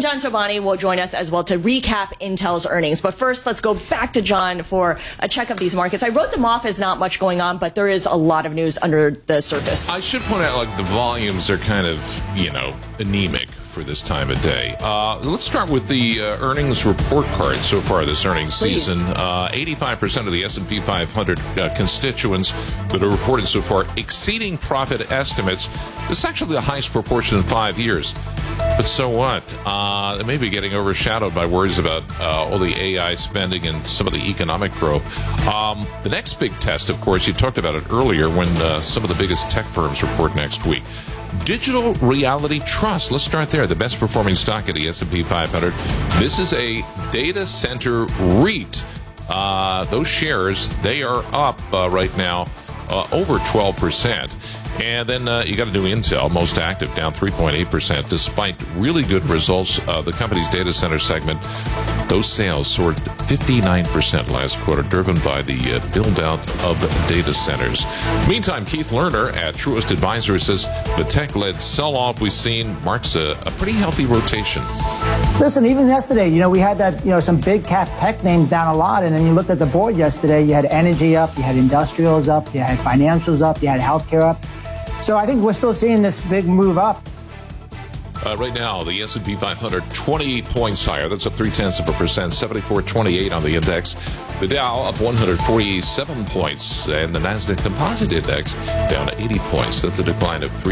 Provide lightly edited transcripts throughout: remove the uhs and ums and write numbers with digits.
And John Sobani will join us as well to recap Intel's earnings. But first, let's go back to John for a check of these markets. I wrote them off as not much going on, but there is a lot of news under the surface. I should point out, like, the volumes are kind of, anemic for this time of day. Let's start with the earnings report card so far this earnings season. 85% of the S&P 500 constituents that are reported so far exceeding profit estimates. This is actually the highest proportion in 5 years. But so what? They may be getting overshadowed by worries about all the AI spending and some of the economic growth. The next big test, of course, you talked about it earlier when some of the biggest tech firms report next week. Digital Reality Trust. Let's start there. The best performing stock at the S&P 500. This is a data center REIT. Those shares, they are up right now over 12%. And then you got to do Intel, most active, down 3.8%, despite really good results. The company's data center segment, those sales soared 59% last quarter, driven by the build-out of data centers. Meantime, Keith Lerner at Truist Advisors says the tech-led sell-off we've seen marks a pretty healthy rotation. Listen, even yesterday, we had that, some big cap tech names down a lot, and then you looked at the board yesterday, you had energy up, you had industrials up, you had financials up, you had healthcare up. So I think we're still seeing this big move up. Right now, the S&P 500, 20 points higher. That's up 0.3%, 74.28 on the index. The Dow up 147 points, and the Nasdaq Composite Index down 80 points. That's a decline of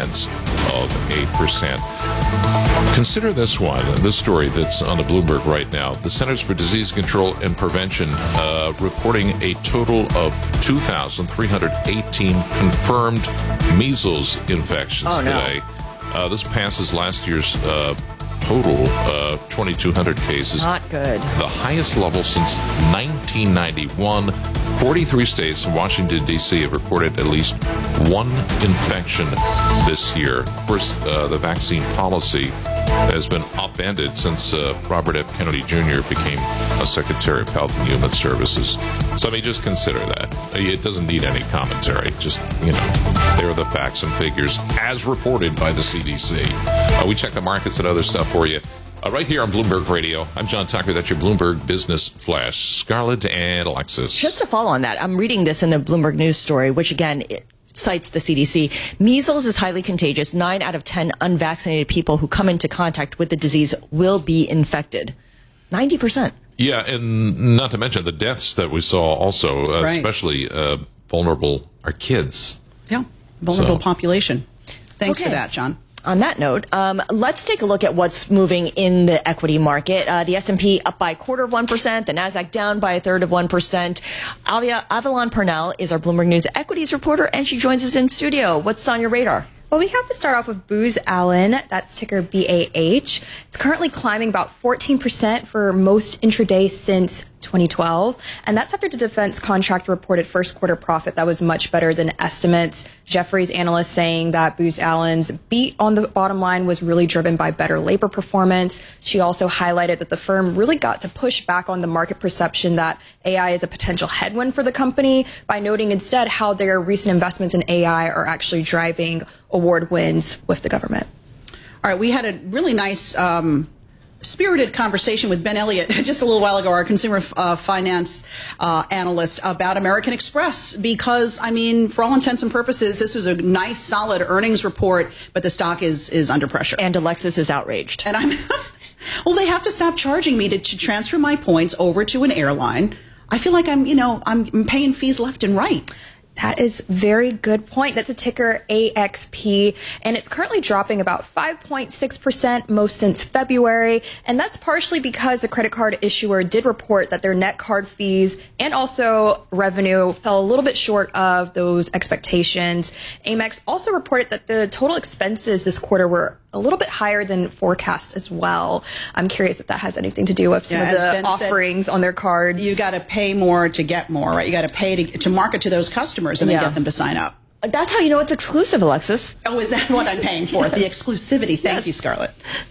0.3%. Consider this one, this story that's on the Bloomberg right now. The Centers for Disease Control and Prevention reporting a total of 2,318 confirmed measles infections today. This passes last year's total 2,200 cases. Not good. The highest level since 1991. 43 states and Washington, D.C. have reported at least one infection this year. Of course, the vaccine policy has been upended since Robert F. Kennedy Jr. became a Secretary of Health and Human Services. So, just consider that. It doesn't need any commentary. Just, there are the facts and figures as reported by the CDC. We check the markets and other stuff for you. Right here on Bloomberg Radio. I'm John Tucker. That's your Bloomberg Business Flash. Scarlett and Alexis. Just to follow on that, I'm reading this in the Bloomberg News story, which again, cites the CDC. Measles is highly contagious. 9 out of 10 unvaccinated people who come into contact with the disease will be infected. 90%. Yeah, and not to mention the deaths that we saw also, especially vulnerable, are kids. Yeah, vulnerable population. Thanks for that, John. On that note, let's take a look at what's moving in the equity market. The S&P up by 0.25%, the Nasdaq down by 1/3%. Avalon Purnell is our Bloomberg News equities reporter, and she joins us in studio. What's on your radar? Well, we have to start off with Booz Allen. That's ticker BAH. It's currently climbing about 14% for most intraday since 2012. And that's after the defense contractor reported first quarter profit that was much better than estimates. Jefferies analysts saying that Booz Allen's beat on the bottom line was really driven by better labor performance. She also highlighted that the firm really got to push back on the market perception that AI is a potential headwind for the company by noting instead how their recent investments in AI are actually driving award wins with the government. All right, we had a really nice spirited conversation with Ben Elliott just a little while ago, our consumer finance analyst, about American Express, because, for all intents and purposes, this was a nice, solid earnings report, but the stock is under pressure. And Alexis is outraged. And well, they have to stop charging me to transfer my points over to an airline. I feel like I'm paying fees left and right. That is a very good point. That's a ticker AXP, and it's currently dropping about 5.6% most since February. And that's partially because the credit card issuer did report that their net card fees and also revenue fell a little bit short of those expectations. Amex also reported that the total expenses this quarter were a little bit higher than forecast as well. I'm curious if that has anything to do with some of the offerings on their cards. You got to pay more to get more, right? You got to pay to market to those customers and then get them to sign up. That's how you know it's exclusive, Alexis. Oh, is that what I'm paying for? The exclusivity. Thank you, Scarlett.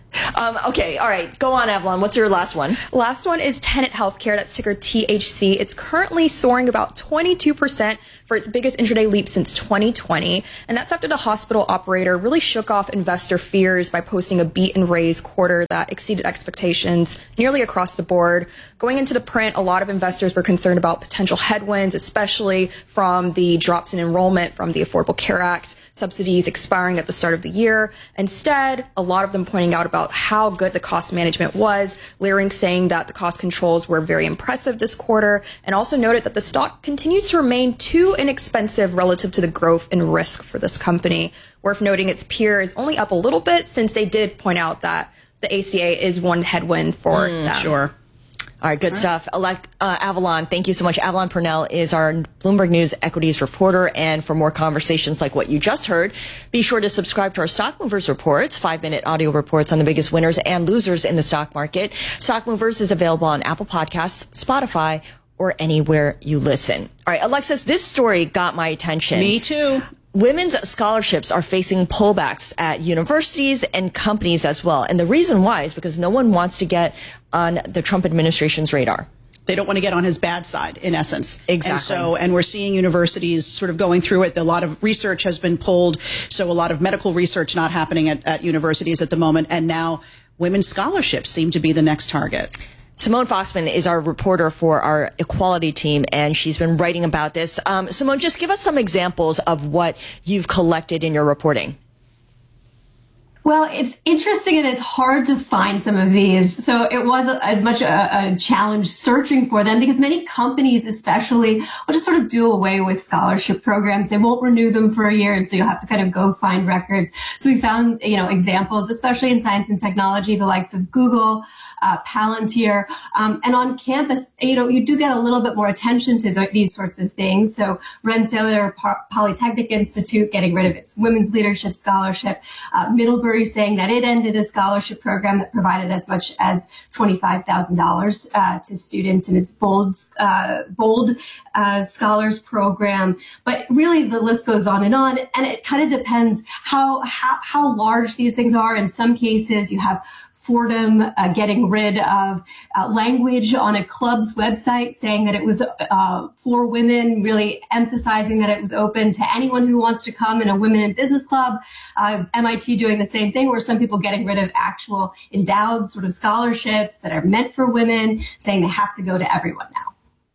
Okay, all right. Go on, Avalon. What's your last one? Last one is Tenet Healthcare. That's ticker THC. It's currently soaring about 22% for its biggest intraday leap since 2020. And that's after the hospital operator really shook off investor fears by posting a beat and raise quarter that exceeded expectations nearly across the board. Going into the print, a lot of investors were concerned about potential headwinds, especially from the drops in enrollment from the Affordable Care Act, subsidies expiring at the start of the year. Instead, a lot of them pointing out about how good the cost management was, Leerink saying that the cost controls were very impressive this quarter, and also noted that the stock continues to remain too inexpensive relative to the growth and risk for this company. Worth noting its peer is only up a little bit, since they did point out that the ACA is one headwind for them. Sure. All right, good stuff. Avalon, thank you so much. Avalon Purnell is our Bloomberg News equities reporter. And for more conversations like what you just heard, be sure to subscribe to our Stock Movers reports, 5-minute audio reports on the biggest winners and losers in the stock market. Stock Movers is available on Apple Podcasts, Spotify, or anywhere you listen. All right, Alexis, this story got my attention. Me too. Women's scholarships are facing pullbacks at universities and companies as well. And the reason why is because no one wants to get on the Trump administration's radar. They don't want to get on his bad side, in essence. Exactly. And we're seeing universities sort of going through it. A lot of research has been pulled. So a lot of medical research not happening at universities at the moment. And now women's scholarships seem to be the next target. Simone Foxman is our reporter for our equality team, and she's been writing about this. Simone, just give us some examples of what you've collected in your reporting. Well, it's interesting and it's hard to find some of these. So it was as much a challenge searching for them, because many companies especially will just sort of do away with scholarship programs. They won't renew them for a year, and so you'll have to kind of go find records. So we found, examples, especially in science and technology, the likes of Google, Palantir, and on campus, you do get a little bit more attention to these sorts of things. So Rensselaer Polytechnic Institute getting rid of its Women's Leadership Scholarship, Middlebury saying that it ended a scholarship program that provided as much as $25,000 to students in its Bold Scholars program. But really, the list goes on, and it kind of depends how large these things are. In some cases, you have Fordham getting rid of language on a club's website, saying that it was for women, really emphasizing that it was open to anyone who wants to come in a women in business club. MIT doing the same thing, where some people getting rid of actual endowed sort of scholarships that are meant for women, saying they have to go to everyone now.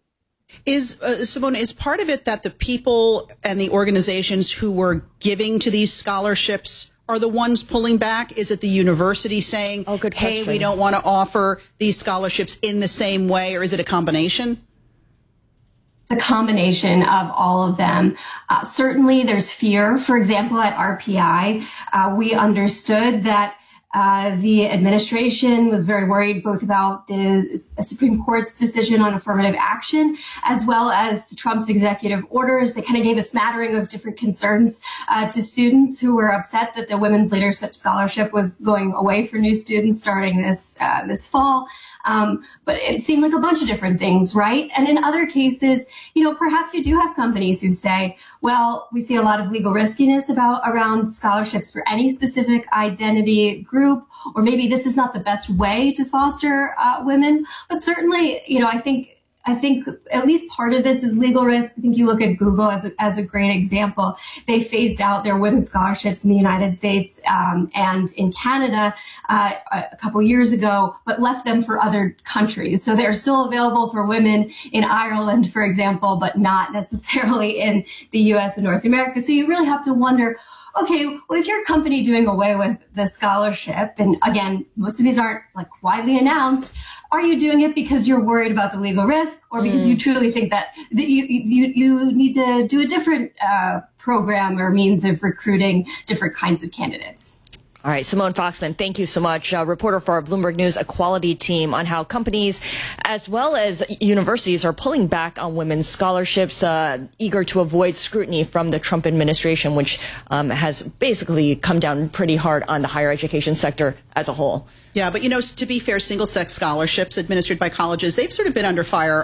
Simone, is part of it that the people and the organizations who were giving to these scholarships are the ones pulling back? Is it the university saying, hey, we don't want to offer these scholarships in the same way, or is it a combination? It's a combination of all of them. Certainly there's fear. For example, at RPI, we understood that the administration was very worried both about the Supreme Court's decision on affirmative action, as well as Trump's executive orders. They kind of gave a smattering of different concerns to students who were upset that the Women's Leadership Scholarship was going away for new students starting this fall. But it seemed like a bunch of different things, right? And in other cases, perhaps you do have companies who say, well, we see a lot of legal riskiness around scholarships for any specific identity group, or maybe this is not the best way to foster women. But certainly, I think at least part of this is legal risk. I think you look at Google as a great example. They phased out their women's scholarships in the United States and in Canada a couple years ago, but left them for other countries. So they're still available for women in Ireland, for example, but not necessarily in the U.S. and North America. So you really have to wonder, okay, well, if you're a company doing away with the scholarship, and again, most of these aren't widely announced, are you doing it because you're worried about the legal risk, or because you truly think that you need to do a different program or means of recruiting different kinds of candidates? All right, Simone Foxman, thank you so much. Reporter for our Bloomberg News equality team, on how companies as well as universities are pulling back on women's scholarships, eager to avoid scrutiny from the Trump administration, which has basically come down pretty hard on the higher education sector as a whole. Yeah, but to be fair, single-sex scholarships administered by colleges, they've sort of been under fire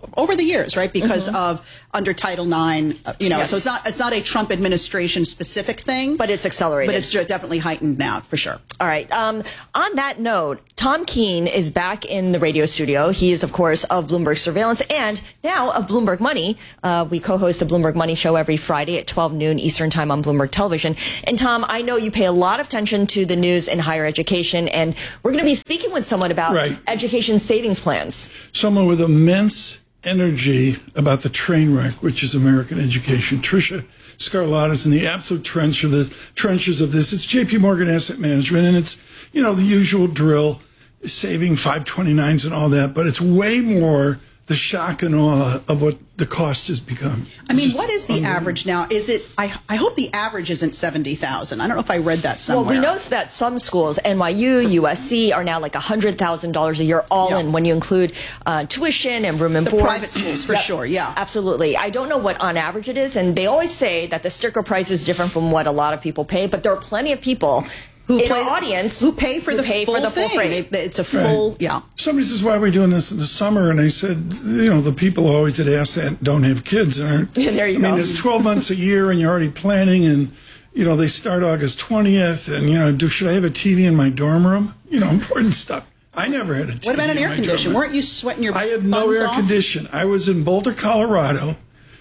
over the years, right? Because of under Title IX, so it's not a Trump administration specific thing, but it's accelerated. But it's definitely heightened now, for sure. All right. On that note, Tom Keene is back in the radio studio. He is, of course, of Bloomberg Surveillance and now of Bloomberg Money. We co-host the Bloomberg Money Show every Friday at 12 noon Eastern Time on Bloomberg Television. And Tom, I know you pay a lot of attention to the news in higher education, and we're going to be speaking with someone about education savings plans. Someone with immense energy about the train wreck, which is American education. Tricia Scarlatti is in the absolute trenches of this. It's JP Morgan Asset Management, and it's, the usual drill, saving 529s and all that, but it's way more the shock and awe of what the cost has become. I mean, what is the average now? Is it, I hope the average isn't 70,000. I don't know if I read that somewhere. Well, we know that some schools, NYU, USC, are now like $100,000 a year all in when you include tuition and room and board. The private schools, for sure, Absolutely. I don't know what on average it is, and they always say that the sticker price is different from what a lot of people pay, but there are plenty of people who pay for the full thing. It's a full, Somebody says, why are we doing this in the summer? And I said, the people always that ask that don't have kids. Aren't. There you go. I mean, it's 12 months a year and you're already planning and, they start August 20th and, should I have a TV in my dorm room? Important stuff. I never had a TV. What about an air conditioner? Weren't you sweating your I had no air condition. I was in Boulder, Colorado,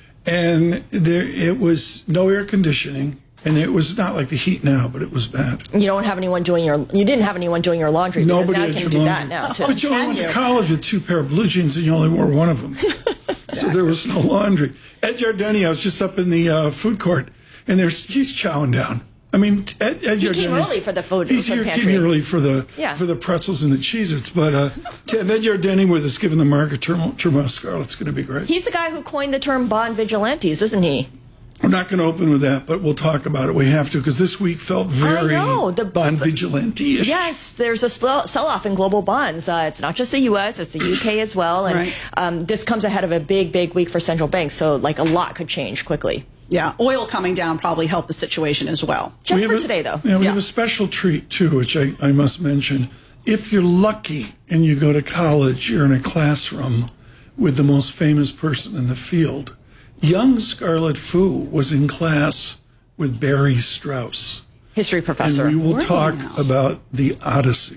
and it was no air conditioning. And it was not like the heat now, but it was bad. You didn't have anyone doing your laundry. Nobody now you can do that now too. But you only went to college with 2 pair of blue jeans and you only wore one of them. Exactly. So there was no laundry. Ed Jardini, I was just up in the food court, and he's chowing down. I mean, Ed Jardini. He came early for the food. He's here came early for the pretzels and the Cheez-Its. But to have Ed Jardini with us, given the market turmoil, Scarlett's going to be great. He's the guy who coined the term bond vigilantes, isn't he? We're not going to open with that, but we'll talk about it. We have to, because this week felt very bond vigilante-ish. Yes, there's a sell-off in global bonds. It's not just the U.S., it's the U.K. as well. And this comes ahead of a big, big week for central banks, so a lot could change quickly. Yeah, oil coming down probably helped the situation as well. Just for today, though. Yeah, we have a special treat, too, which I must mention. If you're lucky and you go to college, you're in a classroom with the most famous person in the field. Young Scarlett Fu was in class with Barry Strauss. History professor. And we will talk about the Odyssey.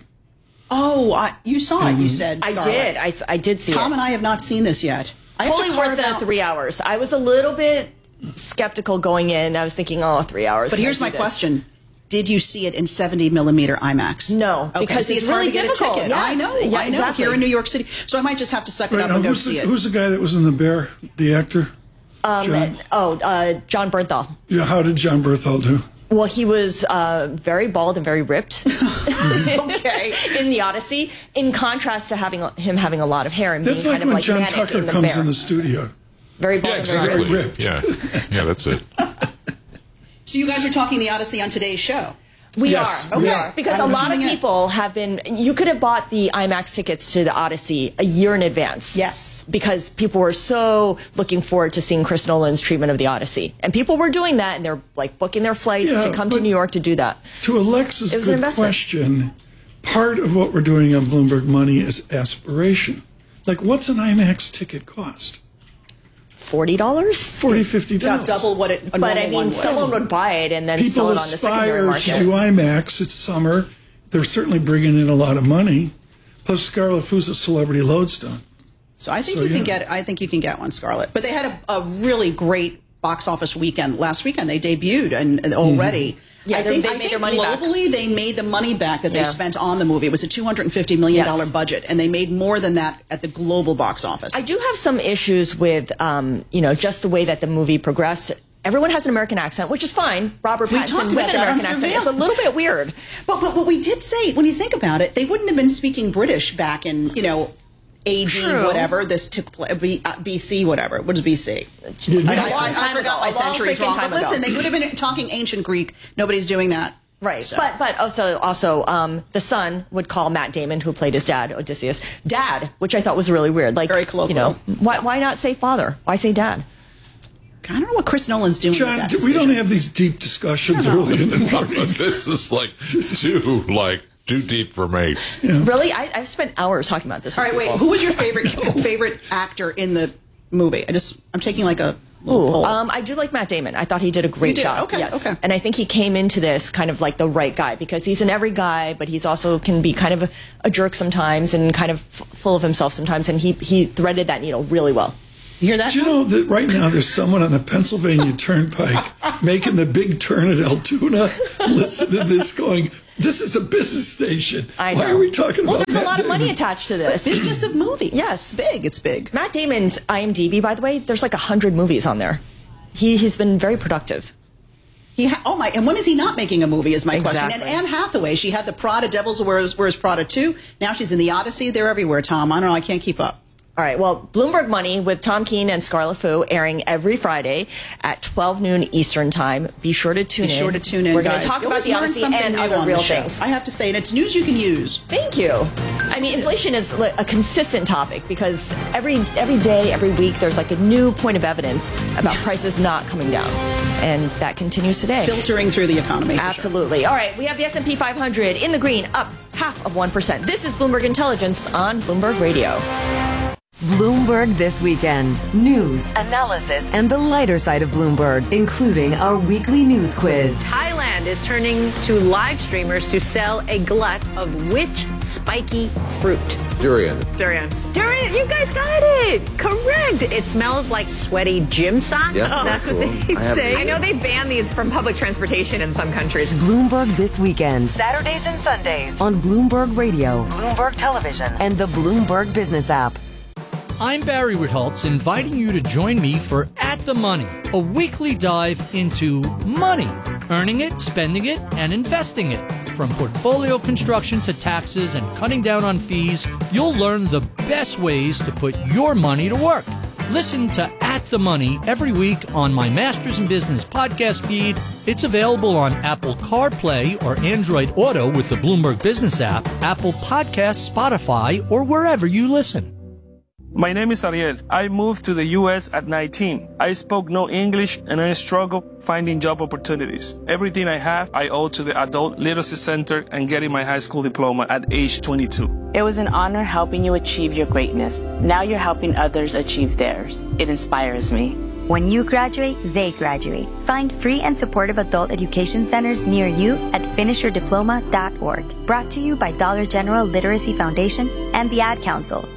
Oh, you saw it, you said, Scarlett. I did see it. Tom and I have not seen this yet. Totally worth the 3 hours. I was a little bit skeptical going in. I was thinking, 3 hours. But here's my question. Did you see it in 70mm IMAX? No, because it's really difficult. Yes. I know, exactly. Here in New York City. So I might just have to suck it up and go see it. Who's the guy that was in The Bear, the actor? John Bernthal. Yeah, how did John Bernthal do? Well, he was very bald and very ripped. Okay. In the Odyssey, in contrast to him having a lot of hair and that's being kind when of John manic Tucker in The comes Bear. in the studio. Very bald and very ripped. Yeah, that's it. So you guys are talking the Odyssey on today's show. We are. Because a lot of people have been, you could have bought the IMAX tickets to the Odyssey a year in advance. Yes. Because people were so looking forward to seeing Chris Nolan's treatment of the Odyssey. And people were doing that, and they're booking their flights to come to New York to do that. To Alexa's good question, part of what we're doing on Bloomberg Money is aspiration. What's an IMAX ticket cost? $40? $50. About double what a normal But I one mean, would. someone would buy it and then sell it on the secondary market. People aspire to do IMAX. It's summer. They're certainly bringing in a lot of money. Plus, Scarlett Fu's a celebrity lodestone. So I think you can get one, Scarlett. But they had a really great box office weekend last weekend. They debuted and already. Yeah, I think their money globally, they made the money back that they spent on the movie. It was a $250 million budget, and they made more than that at the global box office. I do have some issues with, just the way that the movie progressed. Everyone has an American accent, which is fine. Robert Pattinson with an American accent is a little bit weird. But we did say, when you think about it, they wouldn't have been speaking British back in, AD, whatever, this took place, BC, whatever. What is BC? I forgot my centuries wrong. But listen, they would have been talking ancient Greek. Nobody's doing that. Right. So. But also the son would call Matt Damon, who played his dad, Odysseus, Dad, which I thought was really weird. Very colloquial. Why not say father? Why say dad? I don't know what Chris Nolan's doing John, with that we don't have these deep discussions early in the morning. This is too Too deep for me. Really? I've spent hours talking about this. All right, wait. Who was your favorite actor in the movie? I'm taking like a poll. I do like Matt Damon. I thought he did a great job. Okay, yes. okay. And I think he came into this kind of like the right guy because he's an every guy, but he's also can be kind of a jerk sometimes and kind of full of himself sometimes. And he threaded that needle really well. You hear that? Do you know that right now there's someone on the Pennsylvania Turnpike making the big turn at Altoona? Listen to this going, this is a business station. I know. Why are we talking about Well, there's a lot of Matt money Damon? attached to It's this. the business of movies. Yes. It's big. Matt Damon's IMDb, by the way, there's like 100 movies on there. He's been very productive. And when is he not making a movie is my question. Exactly. And Anne Hathaway, she had the Prada, Devils Wears Prada 2. Now she's in the Odyssey. They're everywhere, Tom. I don't know. I can't keep up. All right. Well, Bloomberg Money with Tom Keene and Scarlett Fu airing every Friday at 12 noon Eastern Time. Be sure to tune in. Be sure to tune in, We're going guys. to talk You about always the learn Odyssey something and new other on real the show. things. I have to say, and it's news you can use. Thank you. I mean, inflation is a consistent topic because every day, every week, there's like a new point of evidence about prices not coming down. And that continues today. Filtering through the economy. Absolutely. All right. We have the S&P 500 in the green, up 0.5%. This is Bloomberg Intelligence on Bloomberg Radio. Bloomberg This Weekend. News, analysis, and the lighter side of Bloomberg, including our weekly news quiz. Thailand is turning to live streamers to sell a glut of which spiky fruit? Durian. Durian. You guys got it. Correct. It smells like sweaty gym socks. Yeah, That's cool. what they say. I know they ban these from public transportation in some countries. Bloomberg This Weekend. Saturdays and Sundays on Bloomberg Radio, Bloomberg Television, and the Bloomberg Business app. I'm Barry Ritholtz, inviting you to join me for At the Money, a weekly dive into money, earning it, spending it, and investing it. From portfolio construction to taxes and cutting down on fees, you'll learn the best ways to put your money to work. Listen to At the Money every week on my Masters in Business podcast feed. It's available on Apple CarPlay or Android Auto with the Bloomberg Business app, Apple Podcasts, Spotify, or wherever you listen. My name is Ariel. I moved to the U.S. at 19. I spoke no English and I struggled finding job opportunities. Everything I have, I owe to the Adult Literacy Center and getting my high school diploma at age 22. It was an honor helping you achieve your greatness. Now you're helping others achieve theirs. It inspires me. When you graduate, they graduate. Find free and supportive adult education centers near you at finishyourdiploma.org. Brought to you by Dollar General Literacy Foundation and the Ad Council.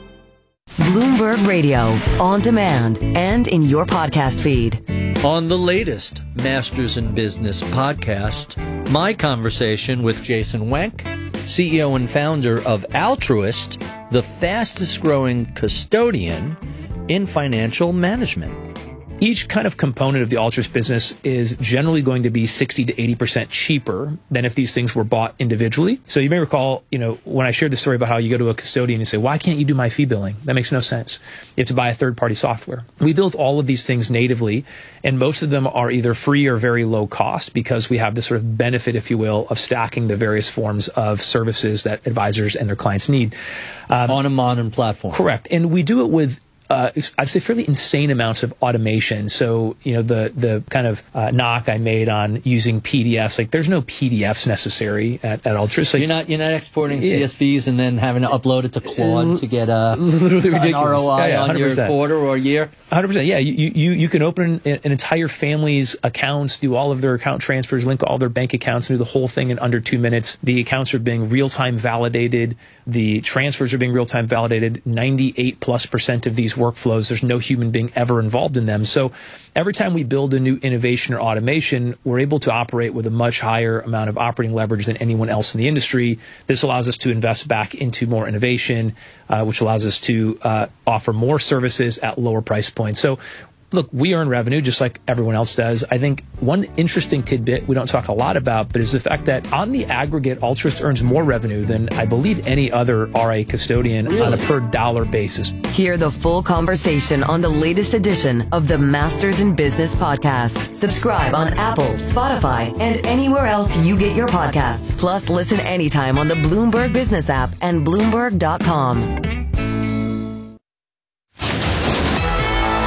Bloomberg Radio, on demand, and in your podcast feed. On the latest Masters in Business podcast, my conversation with Jason Wenk, CEO and founder of Altruist, the fastest growing custodian in financial management. Each kind of component of the Altruist business is generally going to be 60 to 80% cheaper than if these things were bought individually. So you may recall, when I shared the story about how you go to a custodian and say, why can't you do my fee billing? That makes no sense. You have to buy a third-party software. We built all of these things natively, and most of them are either free or very low cost because we have this sort of benefit, if you will, of stacking the various forms of services that advisors and their clients need. On a modern platform. Correct. And we do it with I'd say fairly insane amounts of automation. So, the kind of knock I made on using PDFs, like there's no PDFs necessary at Altruist. Like, you're not exporting CSVs and then having to upload it to Claude to get literally ridiculous. an ROI on your quarter or year. 100%. Yeah, you can open an entire family's accounts, do all of their account transfers, link all their bank accounts, and do the whole thing in under 2 minutes. The accounts are being real-time validated. The transfers are being real-time validated. 98+% of these workflows, there's no human being ever involved in them. So every time we build a new innovation or automation, we're able to operate with a much higher amount of operating leverage than anyone else in the industry. This allows us to invest back into more innovation, which allows us to offer more services at lower price points. So look, we earn revenue just like everyone else does. I think one interesting tidbit we don't talk a lot about, but is the fact that on the aggregate, Altruist earns more revenue than I believe any other RIA custodian on a per dollar basis. Hear the full conversation on the latest edition of the Masters in Business podcast. Subscribe on Apple, Spotify, and anywhere else you get your podcasts. Plus, listen anytime on the Bloomberg Business app and Bloomberg.com.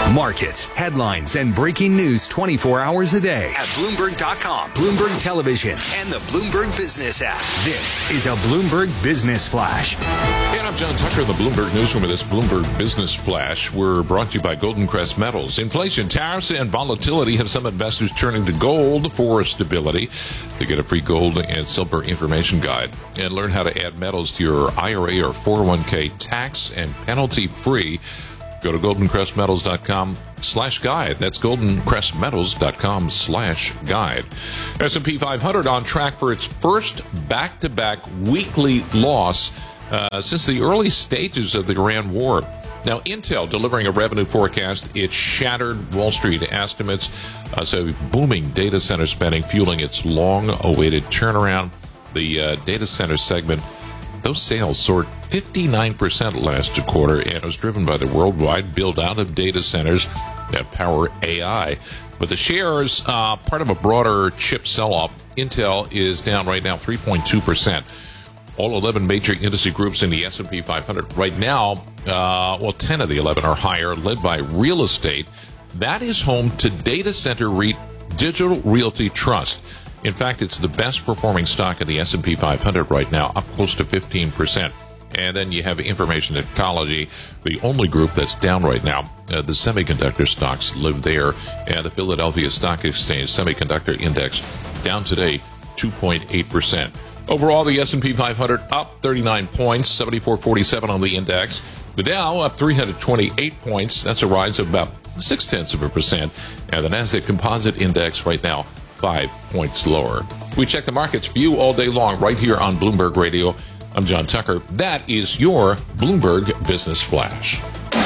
Markets, headlines, and breaking news 24 hours a day at Bloomberg.com, Bloomberg Television, and the Bloomberg Business app. This is a Bloomberg Business Flash. And I'm John Tucker in the Bloomberg Newsroom with this Bloomberg Business Flash. We're brought to you by Golden Crest Metals. Inflation, tariffs, and volatility have some investors turning to gold for stability. To get a free gold and silver information guide and learn how to add metals to your IRA or 401k tax and penalty free, go to goldencrestmetals.com/guide. That's goldencrestmetals.com/guide. S&P 500 on track for its first back-to-back weekly loss since the early stages of the Iran war. Now, Intel delivering a revenue forecast. It shattered Wall Street estimates. So booming data center spending fueling its long-awaited turnaround. The data center segment, those sales soared 59% last quarter, and it was driven by the worldwide build-out of data centers that power AI. But the shares, part of a broader chip sell-off, Intel is down right now 3.2%. All 11 major industry groups in the S&P 500 right now, 10 of the 11 are higher, led by real estate. That is home to data center REIT Digital Realty Trust. In fact, it's the best performing stock in the S&P 500 right now, up close to 15%. And then you have information technology, the only group that's down right now. The semiconductor stocks live there. And the Philadelphia Stock Exchange Semiconductor Index down today 2.8%. Overall, the S&P 500 up 39 points, 74.47 on the index. The Dow up 328 points. That's a rise of about 0.6%. And the Nasdaq Composite Index right now 5 points lower. We check the markets for you all day long right here on Bloomberg Radio. I'm John Tucker. That is your Bloomberg Business Flash.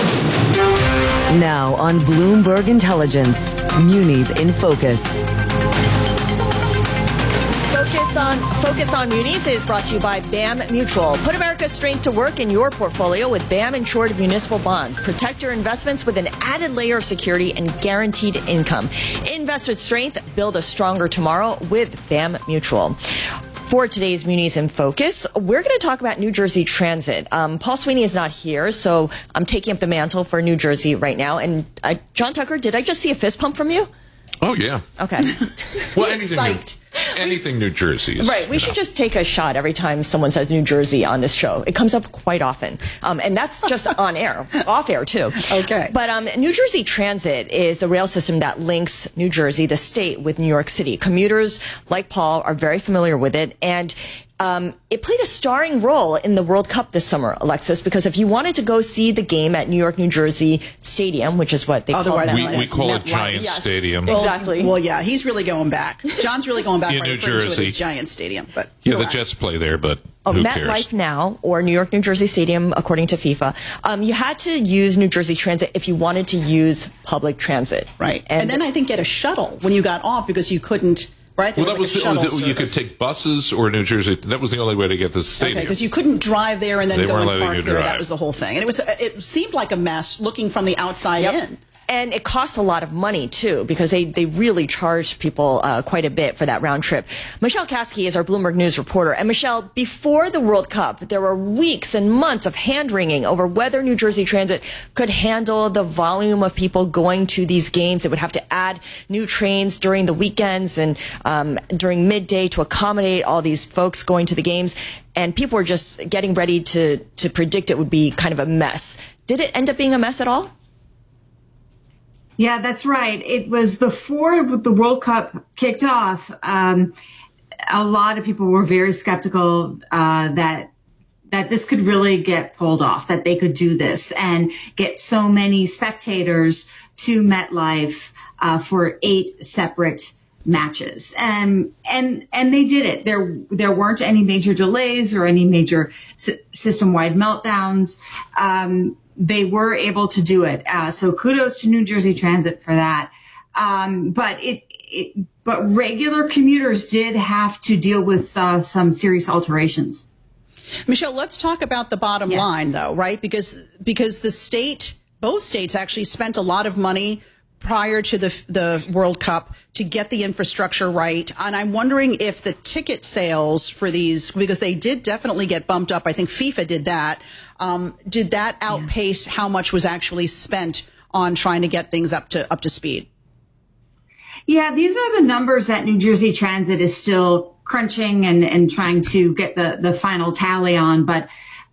Now on Bloomberg Intelligence, Munis in Focus. Focus on Munis is brought to you by BAM Mutual. Put America's strength to work in your portfolio with BAM Insured Municipal Bonds. Protect your investments with an added layer of security and guaranteed income. Invest with strength. Build a stronger tomorrow with BAM Mutual. For today's Munis in Focus, we're going to talk about New Jersey Transit. Paul Sweeney is not here, so I'm taking up the mantle for New Jersey right now. And John Tucker, did I just see a fist pump from you? Oh, yeah. Okay. Well, anything New Jersey is. Right. We should just take a shot every time someone says New Jersey on this show. It comes up quite often. And that's just on air, off air too. Okay. But New Jersey Transit is the rail system that links New Jersey, the state, with New York City. Commuters like Paul are very familiar with it. And it played a starring role in the World Cup this summer, Alexis, because if you wanted to go see the game at New York, New Jersey Stadium, which is what they call it. We call it Giant Stadium. Exactly. Well, yeah, he's really going back. John's really going back by New referring Jersey. to it as Giant Stadium. But yeah, the Jets play there, but who cares? MetLife Now or New York, New Jersey Stadium, according to FIFA. You had to use New Jersey Transit if you wanted to use public transit. Right. And then I think get a shuttle when you got off because you couldn't. Right? Well, you could take buses or New Jersey. That was the only way to get to the stadium. Okay, because you couldn't drive there and then go and park there. Drive. That was the whole thing. And it seemed like a mess looking from the outside in. And it cost a lot of money, too, because they really charged people quite a bit for that round trip. Michelle Kasky is our Bloomberg News reporter. And Michelle, before the World Cup, there were weeks and months of hand-wringing over whether New Jersey Transit could handle the volume of people going to these games. It would have to add new trains during the weekends and during midday to accommodate all these folks going to the games. And people were just getting ready to predict it would be kind of a mess. Did it end up being a mess at all? Yeah, that's right. It was before the World Cup kicked off. A lot of people were very skeptical that this could really get pulled off, that they could do this and get so many spectators to MetLife for 8 separate matches. And they did it. There weren't any major delays or any major system-wide meltdowns. They were able to do it. So kudos to New Jersey Transit for that. But regular commuters did have to deal with some serious alterations. Michelle, let's talk about the bottom line, though, right? Because both states actually spent a lot of money prior to the World Cup to get the infrastructure right. And I'm wondering if the ticket sales for these, because they did definitely get bumped up. I think FIFA did that. Did that outpace how much was actually spent on trying to get things up to speed. Yeah, these are the numbers that New Jersey Transit is still crunching and trying to get the final tally on. But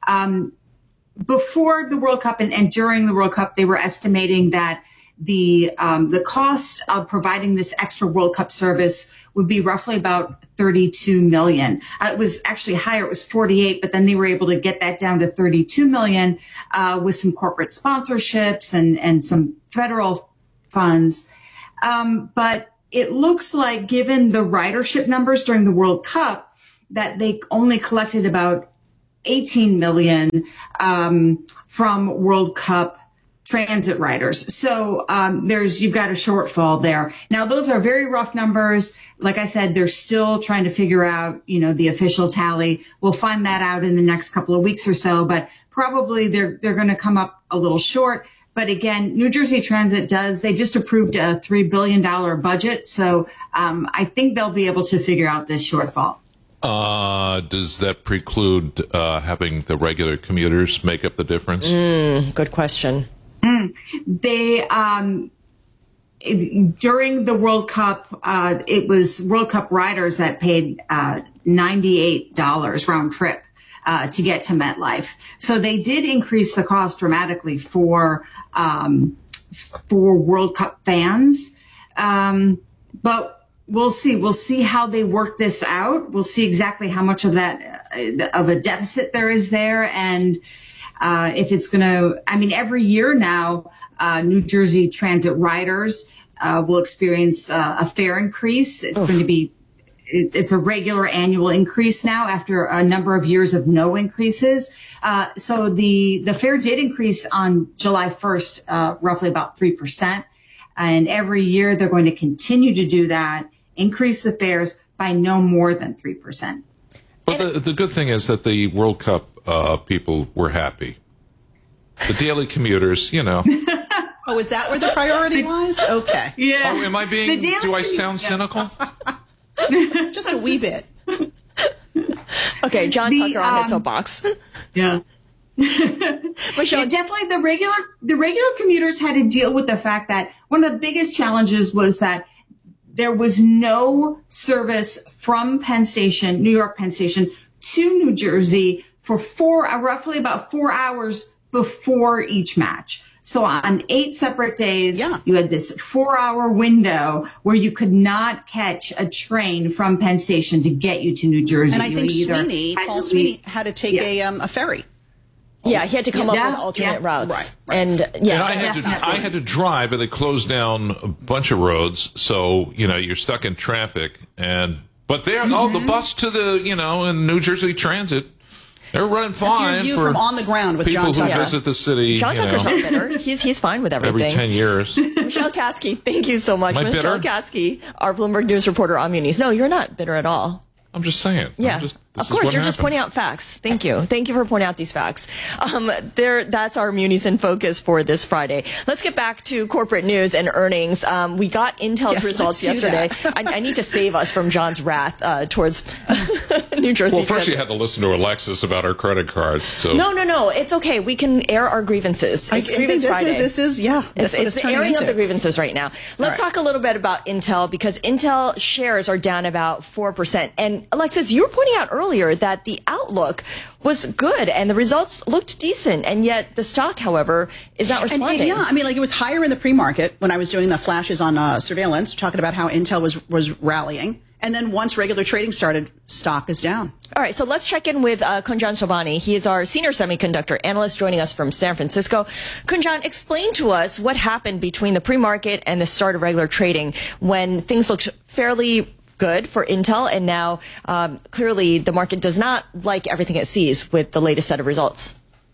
before the World Cup and during the World Cup, they were estimating that the cost of providing this extra World Cup service would be roughly about $32 million. It was actually higher. It was 48, but then they were able to get that down to $32 million with some corporate sponsorships and some federal funds. But it looks like, given the ridership numbers during the World Cup, that they only collected about $18 million from World Cup transit riders. So you've got a shortfall there. Now, those are very rough numbers. Like I said, they're still trying to figure out, the official tally. We'll find that out in the next couple of weeks or so, but probably they're going to come up a little short. But again, New Jersey Transit they just approved a $3 billion budget. So I think they'll be able to figure out this shortfall. Does that preclude having the regular commuters make up the difference? Good question. They, during the World Cup, it was World Cup riders that paid $98 round trip to get to MetLife. So they did increase the cost dramatically for World Cup fans. But we'll see. We'll see how they work this out. We'll see exactly how much of a deficit there is there. And if it's going to, every year now, New Jersey Transit riders will experience a fare increase. It's going to be, it's a regular annual increase now after a number of years of no increases. So the fare did increase on July 1st, roughly about 3%. And every year they're going to continue to do that, increase the fares by no more than 3%. Well, the good thing is that the World Cup people were happy. The daily commuters, Oh, is that where the priority lies? Okay. Yeah. Oh, am I being? Do I sound cynical? Just a wee bit. Okay, John Tucker on his soapbox. Yeah. Michelle, definitely the regular commuters had to deal with the fact that one of the biggest challenges was that there was no service from Penn Station, New York Penn Station, to New Jersey for roughly about 4 hours before each match. So on 8 separate days, you had this 4-hour window where you could not catch a train from Penn Station to get you to New Jersey. And I think Paul Sweeney had to take a ferry. Yeah, he had to come up with alternate routes. Right. And I had to drive, and they closed down a bunch of roads, so you're stuck in traffic. But there, the bus to the in New Jersey Transit, they're running fine. That's your view from on the ground with people John Tucker. who visit the city. John Tucker's not bitter. He's fine with everything. Every 10 years. Michelle Kasky, thank you so much. Am I Michelle bitter? Kasky, our Bloomberg News reporter on Munis. No, you're not bitter at all. I'm just saying. Yeah, of course. You're just pointing out facts. Thank you. Thank you for pointing out these facts. That's our Munis in Focus for this Friday. Let's get back to corporate news and earnings. We got Intel's results yesterday. I need to save us from John's wrath towards New Jersey. Well, first you had to listen to Alexis about our credit card. So No. It's okay. We can air our grievances. It's Grievance Friday. It's the airing of the grievances right now. Let's talk a little bit about Intel, because Intel shares are down about 4%. And Alexis, you were pointing out earlier that the outlook was good and the results looked decent, and yet the stock, however, is not responding. It was higher in the pre-market when I was doing the flashes on surveillance, talking about how Intel was rallying. And then once regular trading started, stock is down. All right, so let's check in with Kunjan Sobhani. He is our senior semiconductor analyst joining us from San Francisco. Kunjan, explain to us what happened between the pre-market and the start of regular trading when things looked fairly good for Intel, and now clearly the market does not like everything it sees with the latest set of results.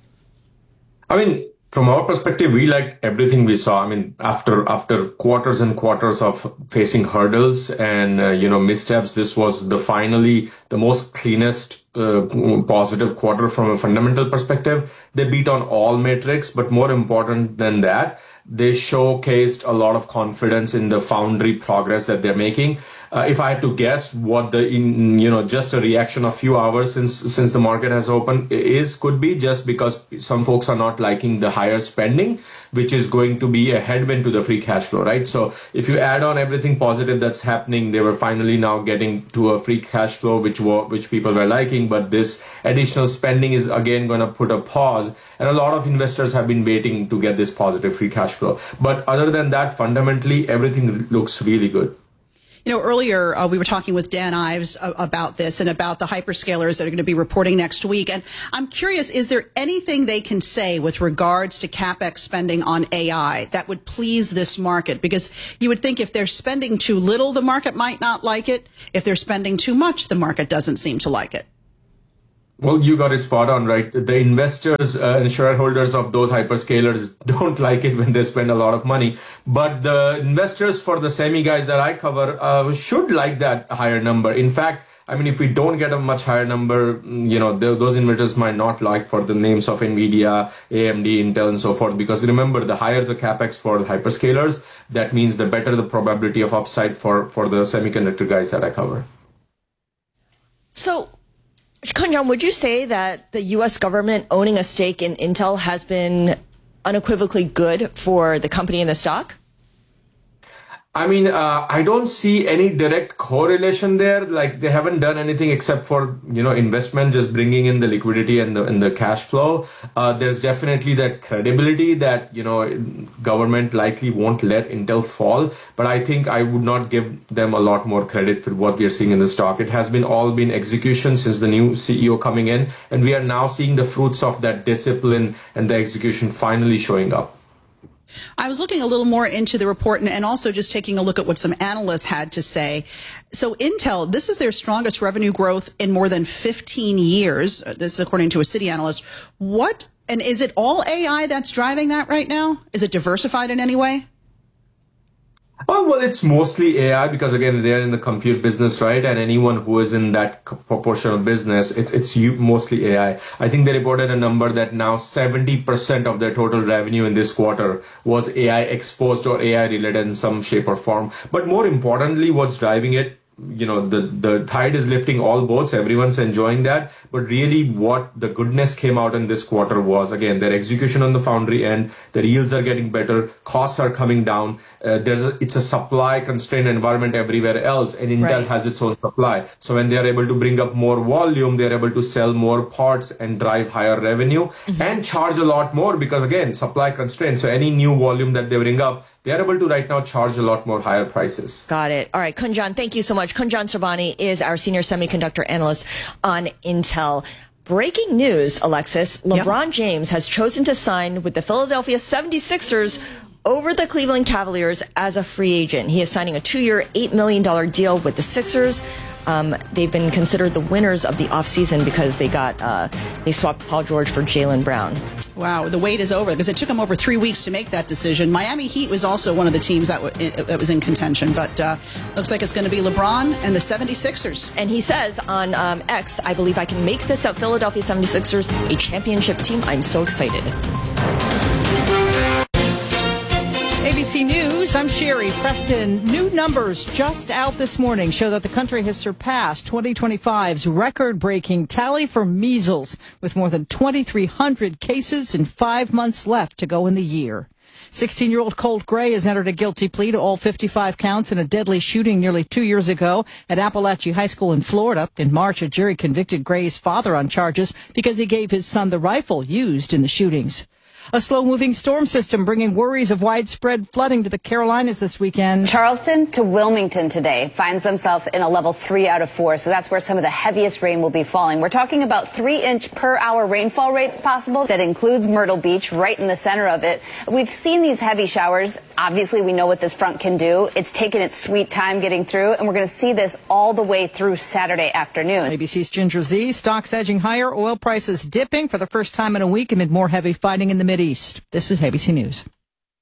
From our perspective, we liked everything we saw. After quarters and quarters of facing hurdles and missteps, this was finally the most cleanest positive quarter from a fundamental perspective. They beat on all metrics, but more important than that, they showcased a lot of confidence in the foundry progress that they're making. if I had to guess what just a reaction of few hours since the market has opened could be just because some folks are not liking the higher spending, which is going to be a headwind to the free cash flow, right? So if you add on everything positive that's happening, they were finally now getting to a free cash flow, which people were liking, but this additional spending is again going to put a pause, and a lot of investors have been waiting to get this positive free cash flow. But other than that, fundamentally, everything looks really good. Earlier we were talking with Dan Ives about this and about the hyperscalers that are going to be reporting next week. And I'm curious, is there anything they can say with regards to CapEx spending on AI that would please this market? Because you would think if they're spending too little, the market might not like it. If they're spending too much, the market doesn't seem to like it. Well, you got it spot on, right? The investors and shareholders of those hyperscalers don't like it when they spend a lot of money. But the investors for the semi guys that I cover should like that higher number. In fact, I mean, if we don't get a much higher number, those investors might not like for the names of NVIDIA, AMD, Intel, and so forth. Because remember, the higher the CapEx for the hyperscalers, that means the better the probability of upside for the semiconductor guys that I cover. So, Kunjan, would you say that the U.S. government owning a stake in Intel has been unequivocally good for the company and the stock? I mean, I don't see any direct correlation there. Like, they haven't done anything except for, investment, just bringing in the liquidity and the cash flow. There's definitely that credibility that, government likely won't let Intel fall. But I think I would not give them a lot more credit for what we are seeing in the stock. It has all been execution since the new CEO coming in. And we are now seeing the fruits of that discipline and the execution finally showing up. I was looking a little more into the report and also just taking a look at what some analysts had to say. So Intel, this is their strongest revenue growth in more than 15 years. This is according to a Citi analyst. And is it all AI that's driving that right now? Is it diversified in any way? Oh, well, it's mostly AI because, again, they're in the compute business, right? And anyone who is in that proportion of business, it's mostly AI. I think they reported a number that now 70% of their total revenue in this quarter was AI exposed or AI related in some shape or form. But more importantly, what's driving it, the tide is lifting all boats. Everyone's enjoying that. But really what the goodness came out in this quarter was, again, their execution on the foundry end, their yields are getting better, costs are coming down. It's a supply constrained environment everywhere else, and Intel has its own supply. So when they are able to bring up more volume, they're able to sell more parts and drive higher revenue and charge a lot more because, again, supply constrained. So any new volume that they bring up, they are able to right now charge a lot more higher prices. Got it. All right, Kunjan, thank you so much. Kunjan Sobhani is our senior semiconductor analyst on Intel. Breaking news, Alexis. LeBron James has chosen to sign with the Philadelphia 76ers over the Cleveland Cavaliers as a free agent. He is signing a 2-year, $8 million deal with the Sixers. They've been considered the winners of the offseason because they swapped Paul George for Jaylen Brown. Wow, the wait is over because it took them over 3 weeks to make that decision. Miami Heat was also one of the teams that was in contention, but looks like it's going to be LeBron and the 76ers. And he says on X, I believe I can make this Philadelphia 76ers a championship team. I'm so excited. ABC News, I'm Sherry Preston. New numbers just out this morning show that the country has surpassed 2025's record-breaking tally for measles, with more than 2,300 cases and 5 months left to go in the year. 16-year-old Colt Gray has entered a guilty plea to all 55 counts in a deadly shooting nearly 2 years ago at Appalachia High School in Florida. In March, a jury convicted Gray's father on charges because he gave his son the rifle used in the shootings. A slow-moving storm system bringing worries of widespread flooding to the Carolinas this weekend. Charleston to Wilmington today finds themselves in a level 3 out of 4, so that's where some of the heaviest rain will be falling. We're talking about 3-inch per hour rainfall rates possible. That includes Myrtle Beach, right in the center of it. We've seen these heavy showers. Obviously, we know what this front can do. It's taken its sweet time getting through, and we're going to see this all the way through Saturday afternoon. ABC's Ginger Z. Stocks edging higher, oil prices dipping for the first time in a week amid more heavy fighting in the Mideast. This is ABC News.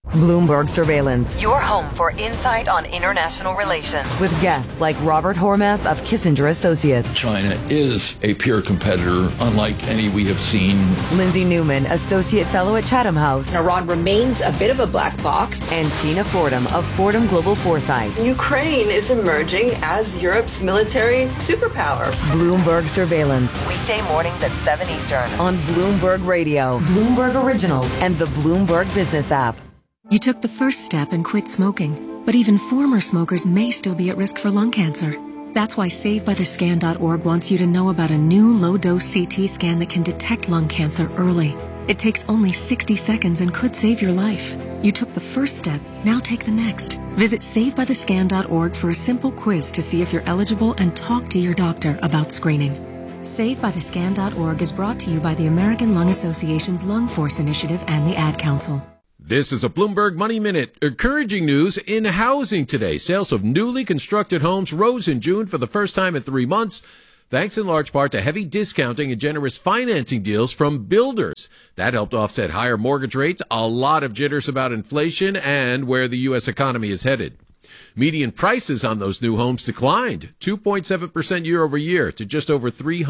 Bloomberg Surveillance, your home for insight on international relations. With guests like Robert Hormats of Kissinger Associates. China is a peer competitor, unlike any we have seen. Lindsay Newman, Associate Fellow at Chatham House. Iran remains a bit of a black box. And Tina Fordham of Fordham Global Foresight. Ukraine is emerging as Europe's military superpower. Bloomberg Surveillance, weekday mornings at 7 Eastern on Bloomberg Radio, Bloomberg Originals, and the Bloomberg Business app. You took the first step and quit smoking, but even former smokers may still be at risk for lung cancer. That's why SaveByTheScan.org wants you to know about a new low-dose CT scan that can detect lung cancer early. It takes only 60 seconds and could save your life. You took the first step, now take the next. Visit SaveByTheScan.org for a simple quiz to see if you're eligible and talk to your doctor about screening. SaveByTheScan.org is brought to you by the American Lung Association's Lung Force Initiative and the Ad Council. This is a Bloomberg Money Minute. Encouraging news in housing today. Sales of newly constructed homes rose in June for the first time in 3 months, thanks in large part to heavy discounting and generous financing deals from builders. That helped offset higher mortgage rates, a lot of jitters about inflation, and where the U.S. economy is headed. Median prices on those new homes declined 2.7% year over year to just over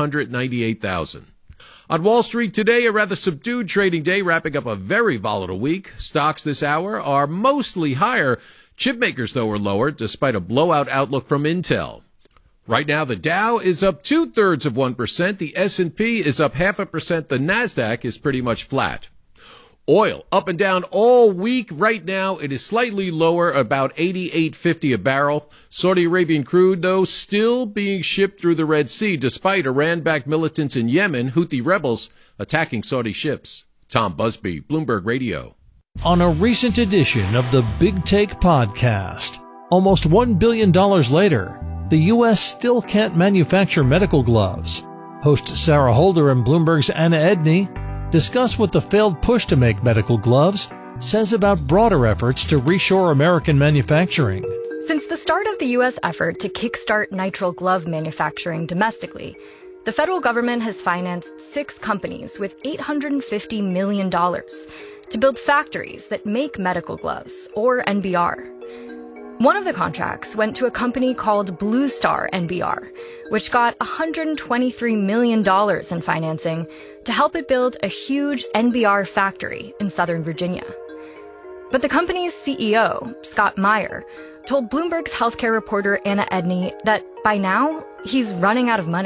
$398,000. On Wall Street today, a rather subdued trading day, wrapping up a very volatile week. Stocks this hour are mostly higher. Chipmakers, though, are lower, despite a blowout outlook from Intel. Right now, the Dow is up 0.2%. The S&P is up 0.5%. The Nasdaq is pretty much flat. Oil up and down all week. Right now, it is slightly lower, about $88.50 a barrel. Saudi Arabian crude, though, still being shipped through the Red Sea, despite Iran-backed militants in Yemen, Houthi rebels, attacking Saudi ships. Tom Busby, Bloomberg Radio. On a recent edition of the Big Take podcast, almost $1 billion later, the U.S. still can't manufacture medical gloves. Host Sarah Holder and Bloomberg's Anna Edney discuss what the failed push to make medical gloves says about broader efforts to reshore American manufacturing. Since the start of the U.S. effort to kickstart nitrile glove manufacturing domestically, the federal government has financed 6 companies with $850 million to build factories that make medical gloves, or NBR. One of the contracts went to a company called Blue Star NBR, which got $123 million in financing to help it build a huge NBR factory in Southern Virginia. But the company's CEO, Scott Meyer, told Bloomberg's healthcare reporter Anna Edney that by now, he's running out of money.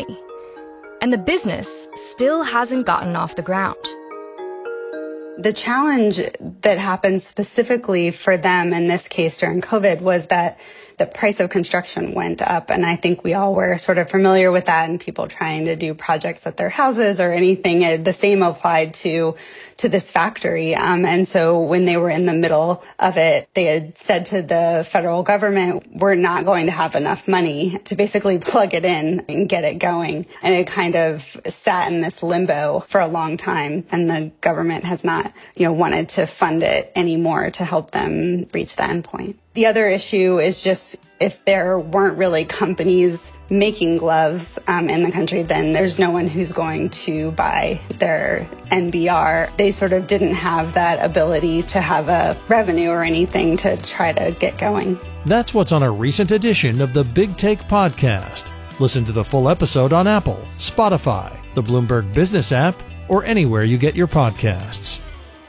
And the business still hasn't gotten off the ground. The challenge that happened specifically for them in this case during COVID was that the price of construction went up. And I think we all were sort of familiar with that, and people trying to do projects at their houses or anything. The same applied to this factory. And so when they were in the middle of it, they had said to the federal government, we're not going to have enough money to basically plug it in and get it going. And it kind of sat in this limbo for a long time. And the government has not, wanted to fund it anymore to help them reach the end point. The other issue is just if there weren't really companies making gloves in the country, then there's no one who's going to buy their NBR. They sort of didn't have that ability to have a revenue or anything to try to get going. That's what's on a recent edition of the Big Take podcast. Listen to the full episode on Apple, Spotify, the Bloomberg Business app, or anywhere you get your podcasts.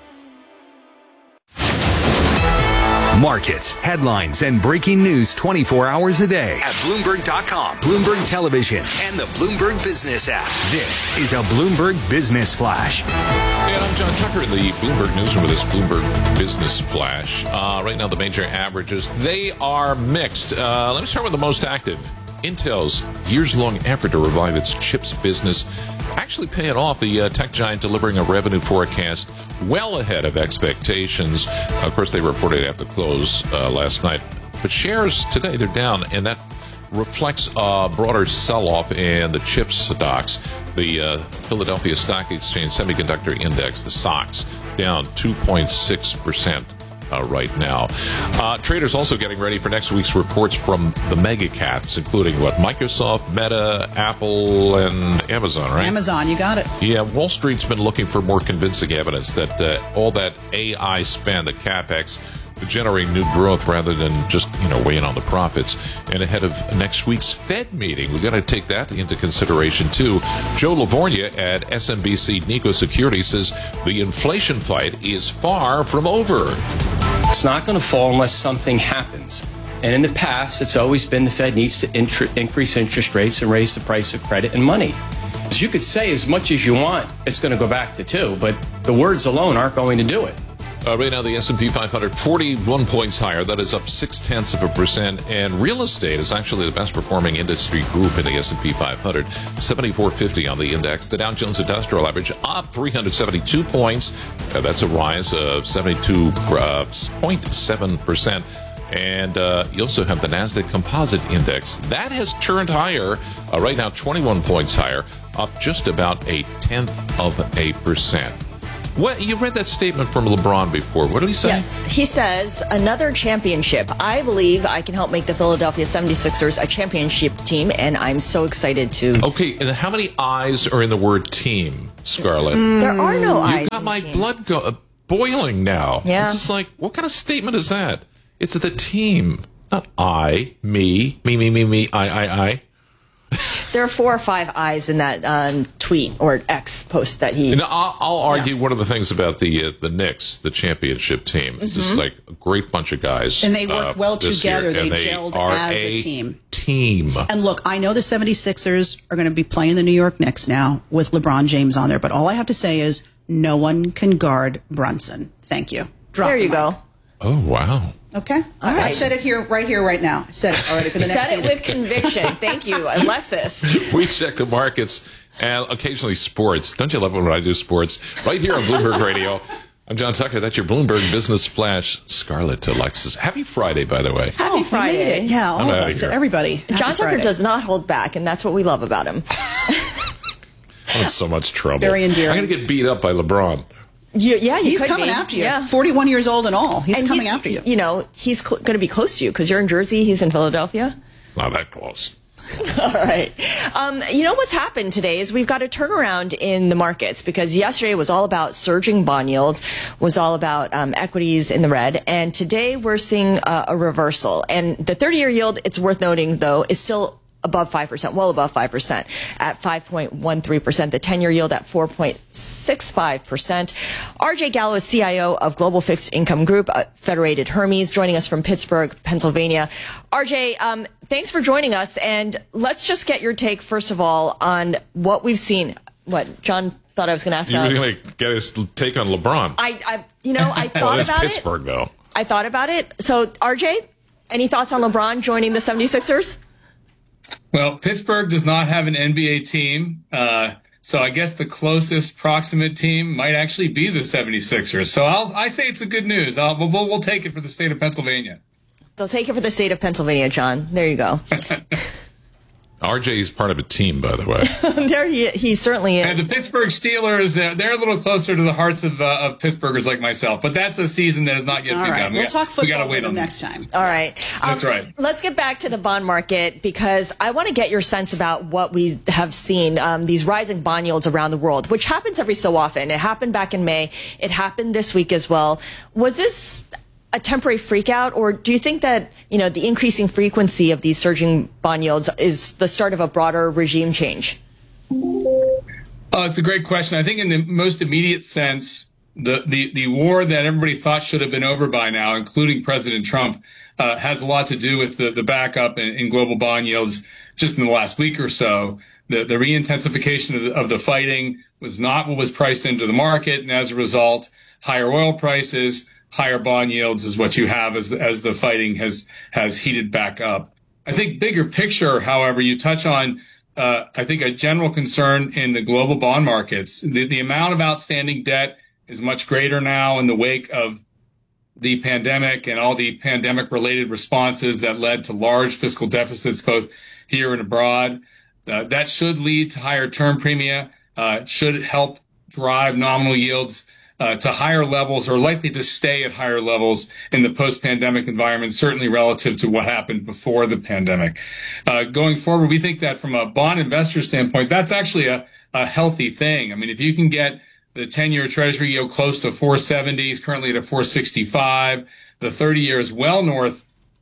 Markets, headlines, and breaking news 24 hours a day at Bloomberg.com, Bloomberg Television, and the Bloomberg Business app. This is a Bloomberg Business Flash. And I'm John Tucker in the Bloomberg Newsroom with this Bloomberg Business Flash. Right now, the major averages, they are mixed. Let me start with the most active. Intel's years-long effort to revive its chips business actually paying off. The tech giant delivering a revenue forecast well ahead of expectations. Of course, they reported at the close last night. But shares today, they're down, and that reflects a broader sell-off in the chip stocks. The Philadelphia Stock Exchange Semiconductor Index, the SOX, down 2.6%. right now. Traders also getting ready for next week's reports from the mega caps, including Microsoft, Meta, Apple, and Amazon, right? Amazon, you got it. Yeah, Wall Street's been looking for more convincing evidence that all that AI spend, the CapEx, generating new growth rather than just, weighing on the profits. And ahead of next week's Fed meeting, we've got to take that into consideration, too. Joe Lavorgna at SMBC Nikko Securities says the inflation fight is far from over. It's not going to fall unless something happens. And in the past, it's always been the Fed needs to increase interest rates and raise the price of credit and money. As you could say as much as you want, it's going to go back to 2, but the words alone aren't going to do it. Right now, the S&P 500, 41 points higher. That is up 0.6%. And real estate is actually the best performing industry group in the S&P 500, 7450 on the index. The Dow Jones Industrial Average up 372 points. That's a rise of 72.7%. And you also have the NASDAQ Composite Index. That has turned higher, right now 21 points higher, up just about 0.1%. What, you read that statement from LeBron before. What did he say? Yes, he says, another championship. I believe I can help make the Philadelphia 76ers a championship team, and I'm so excited to. Okay, and how many I's are in the word team, Scarlett? There are no I's. You've got my blood boiling now. Yeah. It's just like, what kind of statement is that? It's the team, not I, me, I. There are 4 or 5 I's in that tweet or X post that he. And I'll argue one of the things about the Knicks, the championship team. It's just like a great bunch of guys. And they worked well together. Year, they gelled as a team. And look, I know the 76ers are going to be playing the New York Knicks now with LeBron James on there, but all I have to say is no one can guard Brunson. Thank you. There you go. Oh, wow. Okay. All right. I said it here, right now. I said it already for the next season. Said it with conviction. Thank you, Alexis. We check the markets and occasionally sports. Don't you love it when I do sports? Right here on Bloomberg Radio. I'm John Tucker. That's your Bloomberg Business Flash. Scarlett to Alexis. Happy Friday, by the way. Happy Friday. Yeah, all of us, to everybody. John Tucker does not hold back, and that's what we love about him. I'm in so much trouble. Very endearing. I'm going to get beat up by LeBron. He's coming after you. Yeah. 41 years old and all. He's coming after you. He's going to be close to you because you're in Jersey. He's in Philadelphia. Not that close. All right. What's happened today is we've got a turnaround in the markets because yesterday was all about surging bond yields, was all about equities in the red. And today we're seeing a reversal. And the 30-year yield, it's worth noting, though, is still above 5%, well above 5% at 5.13%. The 10-year yield at 4.65%. RJ Gallo is CIO of Global Fixed Income Group, Federated Hermes, joining us from Pittsburgh, Pennsylvania. RJ, thanks for joining us. And let's just get your take, first of all, on what we've seen. What John thought I was going to ask about. You were going to get his take on LeBron. I thought about it. Pittsburgh, though. I thought about it. So, RJ, any thoughts on LeBron joining the 76ers? Well, Pittsburgh does not have an NBA team, so I guess the closest proximate team might actually be the 76ers. So I say it's a good news. We'll take it for the state of Pennsylvania. They'll take it for the state of Pennsylvania, John. There you go. RJ is part of a team, by the way. There he certainly is. And the Pittsburgh Steelers, they're a little closer to the hearts of Pittsburghers like myself. But that's a season that has not yet begun. Right. We'll talk football with them next time. All right. That's right. Let's get back to the bond market because I want to get your sense about what we have seen, these rising bond yields around the world, which happens every so often. It happened back in May. It happened this week as well. Was this a temporary freakout, or do you think that the increasing frequency of these surging bond yields is the start of a broader regime change? It's a great question. I think in the most immediate sense, the war that everybody thought should have been over by now, including President Trump, has a lot to do with the backup in global bond yields just in the last week or so. The re-intensification of the fighting was not what was priced into the market, and as a result, higher oil prices, higher bond yields is what you have as the fighting has heated back up. I think bigger picture, however, you touch on, I think a general concern in the global bond markets. The amount of outstanding debt is much greater now in the wake of the pandemic and all the pandemic related responses that led to large fiscal deficits, both here and abroad. That should lead to higher term premia, should help drive nominal yields to higher levels, or likely to stay at higher levels in the post-pandemic environment, certainly relative to what happened before the pandemic. Going forward, we think that from a bond investor standpoint, that's actually a healthy thing. I mean, if you can get the 10-year Treasury yield close to 470, it's currently at a 465, the 30-year is well north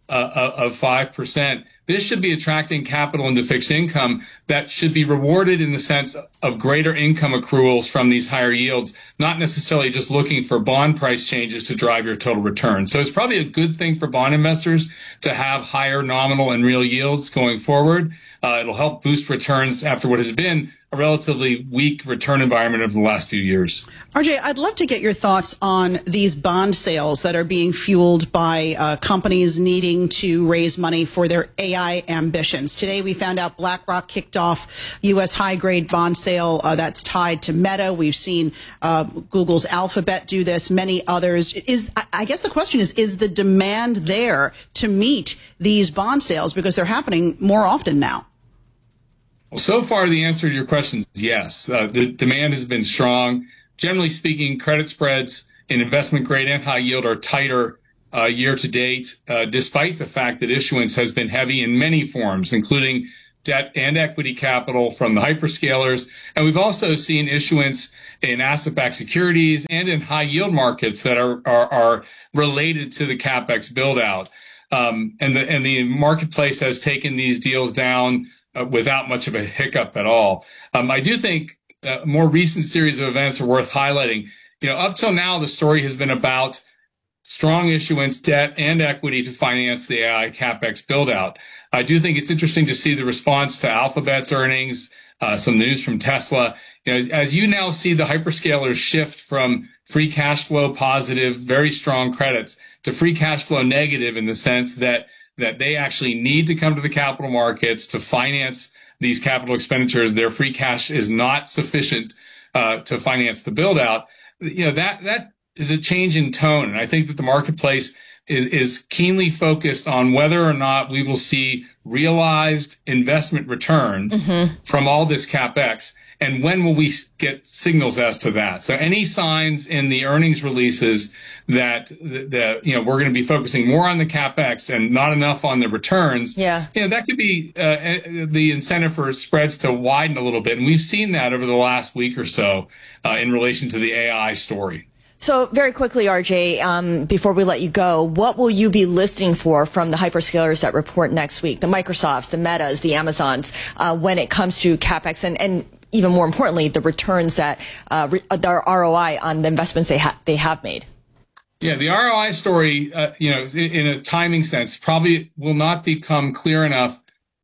of 5%. This should be attracting capital into fixed income that should be rewarded in the sense of greater income accruals from these higher yields, not necessarily just looking for bond price changes to drive your total return. So it's probably a good thing for bond investors to have higher nominal and real yields going forward. It'll help boost returns after what has been a relatively weak return environment over the last few years. RJ, I'd love to get your thoughts on these bond sales that are being fueled by companies needing to raise money for their AI ambitions. Today, we found out BlackRock kicked off U.S. high-grade bond sale that's tied to Meta. We've seen Google's Alphabet do this, many others. I guess the question is the demand there to meet these bond sales, because they're happening more often now? Well, so far, the answer to your question is yes. The demand has been strong. Generally speaking, credit spreads in investment grade and high yield are tighter year to date, despite the fact that issuance has been heavy in many forms, including debt and equity capital from the hyperscalers. And we've also seen issuance in asset-backed securities and in high yield markets that are related to the CapEx build out. And the marketplace has taken these deals down without much of a hiccup at all. I do think a more recent series of events are worth highlighting. You know, up till now, the story has been about strong issuance, debt, and equity to finance the AI CapEx build-out. I do think it's interesting to see the response to Alphabet's earnings, some news from Tesla. You know, as you now see the hyperscalers shift from free cash flow positive, very strong credits, to free cash flow negative, in the sense that they actually need to come to the capital markets to finance these capital expenditures. Their free cash is not sufficient to finance the build out. You know, that is a change in tone. And I think that the marketplace is keenly focused on whether or not we will see realized investment return from all this CapEx. And when will we get signals as to that? So any signs in the earnings releases that we're going to be focusing more on the CapEx and not enough on the returns, that could be the incentive for spreads to widen a little bit. And we've seen that over the last week or so in relation to the AI story. So very quickly, RJ, before we let you go, what will you be listening for from the hyperscalers that report next week, the Microsofts, the Metas, the Amazons, when it comes to CapEx and even more importantly, the returns that their ROI on the investments they have made? Yeah, the ROI story, in a timing sense, probably will not become clear enough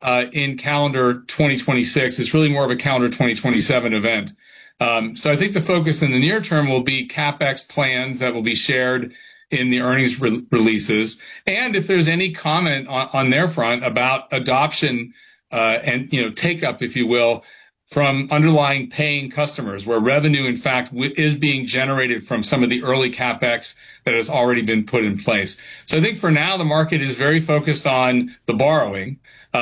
in calendar 2026. It's really more of a calendar 2027 event. So I think the focus in the near term will be CapEx plans that will be shared in the earnings releases. And if there's any comment on their front about adoption and take up, if you will, from underlying paying customers, where revenue, in fact, is being generated from some of the early CapEx that has already been put in place. So I think for now, the market is very focused on the borrowing,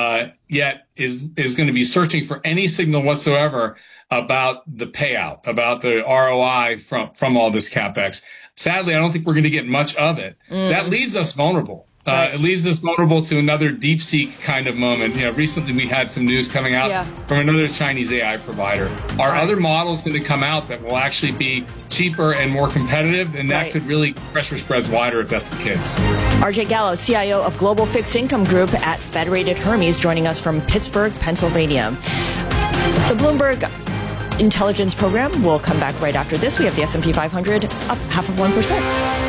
yet is going to be searching for any signal whatsoever about the payout, about the ROI from all this CapEx. Sadly, I don't think we're going to get much of it. That leaves us vulnerable. It leaves us vulnerable to another DeepSeek kind of moment. Recently we had some news coming out from another Chinese AI provider. Are other models going to come out that will actually be cheaper and more competitive? And that could really pressure spreads wider if that's the case. RJ Gallo, CIO of Global Fixed Income Group at Federated Hermes, joining us from Pittsburgh, Pennsylvania. The Bloomberg Intelligence Program will come back right after this. We have the S&P 500 up 0.5%.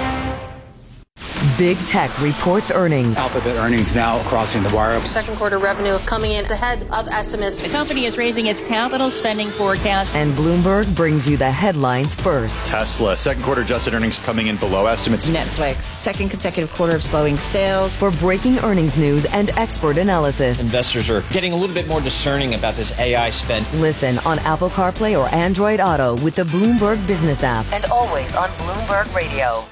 Big Tech reports earnings. Alphabet earnings now crossing the wire. Second quarter revenue coming in ahead of estimates. The company is raising its capital spending forecast. And Bloomberg brings you the headlines first. Tesla, second quarter adjusted earnings coming in below estimates. Netflix, second consecutive quarter of slowing sales. For breaking earnings news and expert analysis. Investors are getting a little bit more discerning about this AI spend. Listen on Apple CarPlay or Android Auto with the Bloomberg Business app. And always on Bloomberg Radio.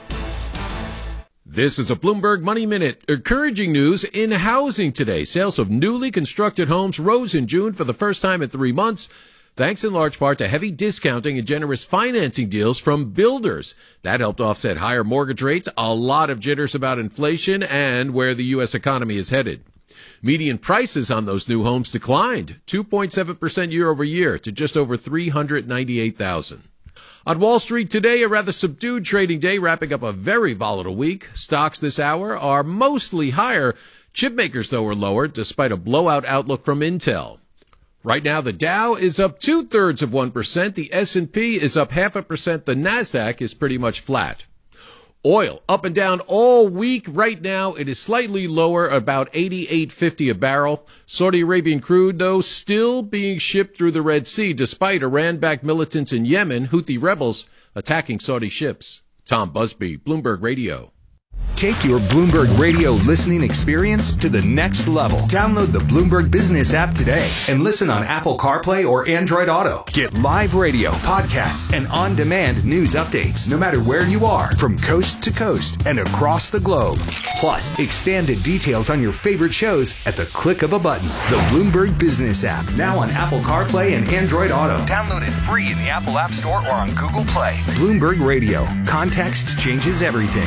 This is a Bloomberg Money Minute. Encouraging news in housing today. Sales of newly constructed homes rose in June for the first time in 3 months, thanks in large part to heavy discounting and generous financing deals from builders. That helped offset higher mortgage rates, a lot of jitters about inflation, and where the U.S. economy is headed. Median prices on those new homes declined 2.7% year over year to just over $398,000. On Wall Street today, a rather subdued trading day, wrapping up a very volatile week. Stocks this hour are mostly higher. Chip makers, though, are lower, despite a blowout outlook from Intel. Right now, the Dow is up 0.2%. The S&P is up 0.5%. The Nasdaq is pretty much flat. Oil up and down all week. Right now, it is slightly lower, about $88.50 a barrel. Saudi Arabian crude, though, still being shipped through the Red Sea, despite Iran-backed militants in Yemen, Houthi rebels, attacking Saudi ships. Tom Busby, Bloomberg Radio. Take your Bloomberg Radio listening experience to the next level. Download the Bloomberg Business app today and listen on Apple CarPlay or Android Auto. Get live radio, podcasts, and on-demand news updates no matter where you are, from coast to coast and across the globe. Plus, expanded details on your favorite shows at the click of a button. The Bloomberg Business app, now on Apple CarPlay and Android Auto. Download it free in the Apple App Store or on Google Play. Bloomberg Radio. Context changes everything.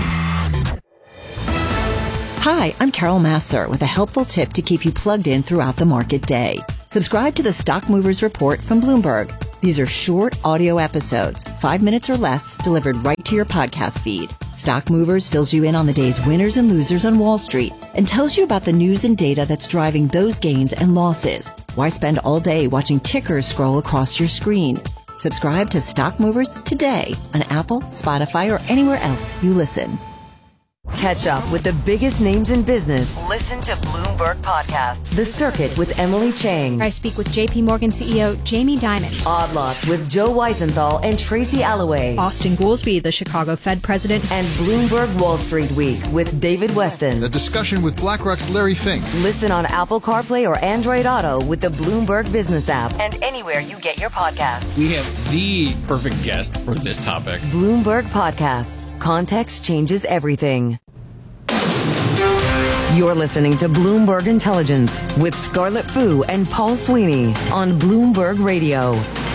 Hi, I'm Carol Masser with a helpful tip to keep you plugged in throughout the market day. Subscribe to the Stock Movers Report from Bloomberg. These are short audio episodes, 5 minutes or less, delivered right to your podcast feed. Stock Movers fills you in on the day's winners and losers on Wall Street and tells you about the news and data that's driving those gains and losses. Why spend all day watching tickers scroll across your screen? Subscribe to Stock Movers today on Apple, Spotify, or anywhere else you listen. Catch up with the biggest names in business. Listen to Bloomberg Podcasts. The Circuit with Emily Chang. I speak with JP Morgan CEO Jamie Dimon. Odd Lots with Joe Weisenthal and Tracy Alloway. Austin Goolsbee, the Chicago Fed president. And Bloomberg Wall Street Week with David Weston. A discussion with BlackRock's Larry Fink. Listen on Apple CarPlay or Android Auto with the Bloomberg Business app and anywhere you get your podcasts. We have the perfect guest for this topic. Bloomberg Podcasts. Context changes everything. You're listening to Bloomberg Intelligence with Scarlett Fu and Paul Sweeney on Bloomberg Radio.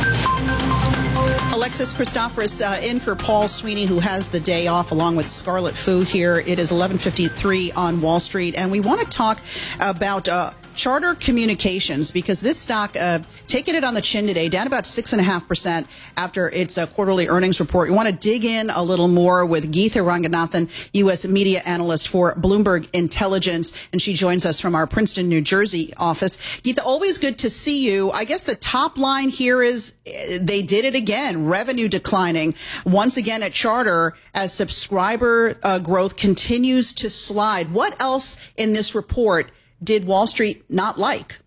Alexis Christoforous in for Paul Sweeney, who has the day off, along with Scarlett Fu here. It is 11:53 on Wall Street, and we want to talk about Charter Communications, because this stock taking it on the chin today, down about 6.5% after its quarterly earnings report. We want to dig in a little more with Geetha Ranganathan, U.S. media analyst for Bloomberg Intelligence, and she joins us from our Princeton, New Jersey office. Geetha, always good to see you. I guess the top line here is they did it again. Revenue declining once again at Charter as subscriber growth continues to slide. What else in this report did Wall Street not like?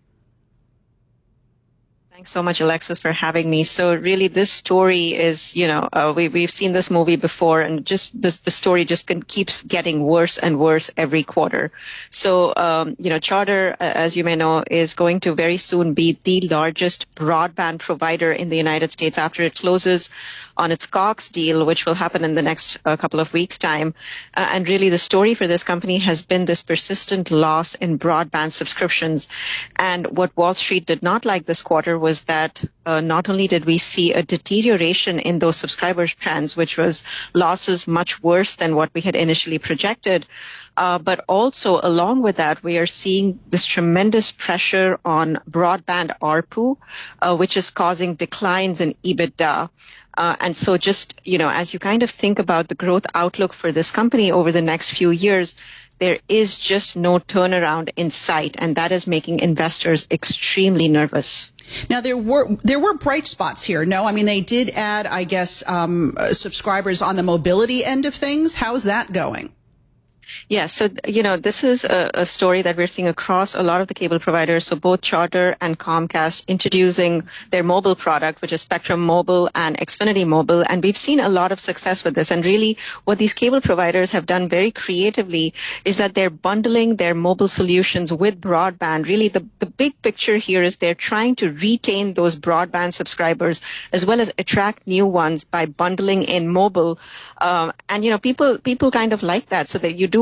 Thanks so much, Alexis, for having me. So really, this story is, we've seen this movie before, and just the story just keeps getting worse and worse every quarter. So, Charter, as you may know, is going to very soon be the largest broadband provider in the United States after it closes on its Cox deal, which will happen in the next couple of weeks' time. And really, the story for this company has been this persistent loss in broadband subscriptions. And what Wall Street did not like this quarter was that not only did we see a deterioration in those subscriber trends, which was losses much worse than what we had initially projected, but also along with that, we are seeing this tremendous pressure on broadband ARPU, which is causing declines in EBITDA. And so just, as you kind of think about the growth outlook for this company over the next few years, there is just no turnaround in sight, and that is making investors extremely nervous. Now, there were bright spots here. No, I mean, they did add, I guess, subscribers on the mobility end of things. How's that going? Yeah, so, this is a story that we're seeing across a lot of the cable providers. So both Charter and Comcast introducing their mobile product, which is Spectrum Mobile and Xfinity Mobile. And we've seen a lot of success with this. And really what these cable providers have done very creatively is that they're bundling their mobile solutions with broadband. Really, the big picture here is they're trying to retain those broadband subscribers as well as attract new ones by bundling in mobile. And, people kind of like that, so that you do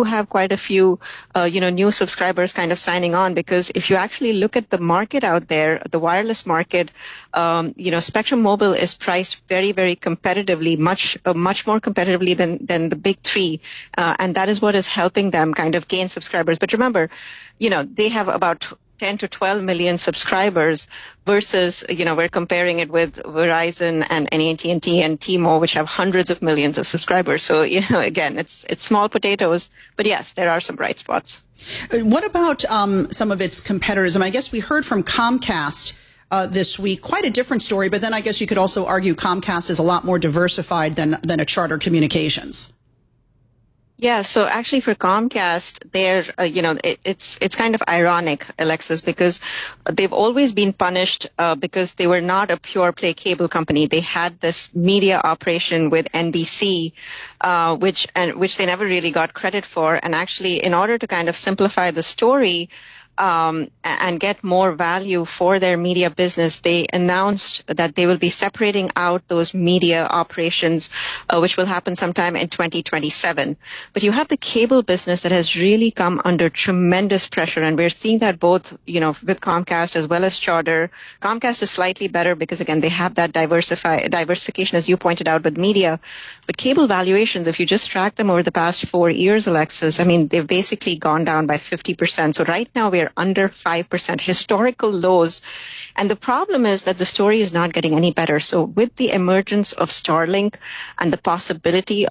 do have quite a few, new subscribers kind of signing on, because if you actually look at the market out there, the wireless market, Spectrum Mobile is priced very, very competitively, much more competitively than the big three. And that is what is helping them kind of gain subscribers. But remember, they have about 10 to 12 million subscribers versus, we're comparing it with Verizon and AT&T and T-Mobile, which have hundreds of millions of subscribers. So, again, it's small potatoes, but yes, there are some bright spots. What about some of its competitors? I guess we heard from Comcast this week, quite a different story, but then I guess you could also argue Comcast is a lot more diversified than a Charter Communications. Yeah, so actually for Comcast, it's kind of ironic, Alexis, because they've always been punished because they were not a pure play cable company. They had this media operation with NBC, which they never really got credit for. And actually, in order to kind of simplify the story, and get more value for their media business, they announced that they will be separating out those media operations, which will happen sometime in 2027. But you have the cable business that has really come under tremendous pressure, and we're seeing that both, with Comcast as well as Charter. Comcast is slightly better because, again, they have that diversification, as you pointed out, with media. But cable valuations, if you just track them over the past 4 years, Alexis, they've basically gone down by 50%. So right now we're under 5%, historical lows. And the problem is that the story is not getting any better. So with the emergence of Starlink and the possibility